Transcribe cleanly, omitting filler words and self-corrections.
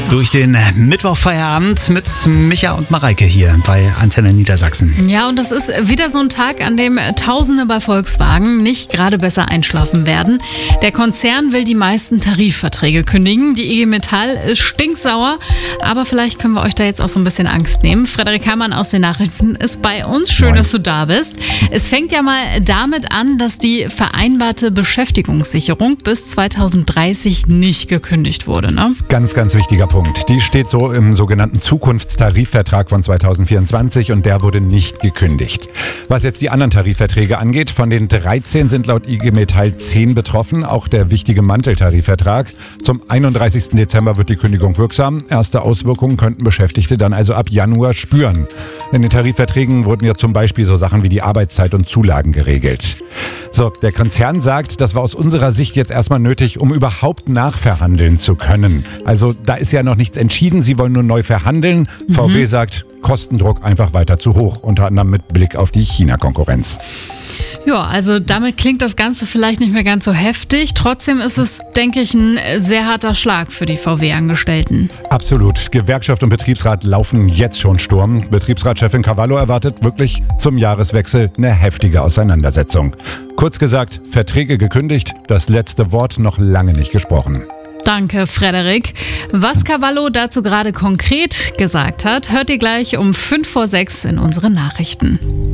Durch den Mittwochfeierabend mit Micha und Mareike hier bei Antenne Niedersachsen. Ja, und das ist wieder so ein Tag, an dem Tausende bei Volkswagen nicht gerade besser einschlafen werden. Der Konzern will die meisten Tarifverträge kündigen. Die IG Metall ist stinksauer, aber vielleicht können wir euch da jetzt auch so ein bisschen Angst nehmen. Frederik Herrmann aus den Nachrichten ist bei uns. Schön, dass du da bist. Es fängt ja mal damit an, dass die vereinbarte Beschäftigungssicherung bis 2030 nicht gekündigt wurde, ne? Ganz, ganz wichtiger Punkt. Die steht so im sogenannten Zukunftstarifvertrag von 2024 und der wurde nicht gekündigt. Was jetzt die anderen Tarifverträge angeht, von den 13 sind laut IG Metall 10 betroffen, auch der wichtige Manteltarifvertrag. Zum 31. Dezember wird die Kündigung wirksam. Erste Auswirkungen könnten Beschäftigte dann also ab Januar spüren. In den Tarifverträgen wurden ja zum Beispiel so Sachen wie die Arbeitszeit und Zulagen geregelt. So, der Konzern sagt, das war aus unserer Sicht jetzt erstmal nötig, um überhaupt nachverhandeln zu können. Also da ist ja noch nichts entschieden, sie wollen nur neu verhandeln. VW sagt, Kostendruck einfach weiter zu hoch, unter anderem mit Blick auf die China-Konkurrenz. Ja, also damit klingt das Ganze vielleicht nicht mehr ganz so heftig. Trotzdem ist es, denke ich, ein sehr harter Schlag für die VW-Angestellten. Absolut. Gewerkschaft und Betriebsrat laufen jetzt schon Sturm. Betriebsratschefin Cavallo erwartet wirklich zum Jahreswechsel eine heftige Auseinandersetzung. Kurz gesagt, Verträge gekündigt, das letzte Wort noch lange nicht gesprochen. Danke, Frederik. Was Cavallo dazu gerade konkret gesagt hat, hört ihr gleich um 5 vor 6 in unseren Nachrichten.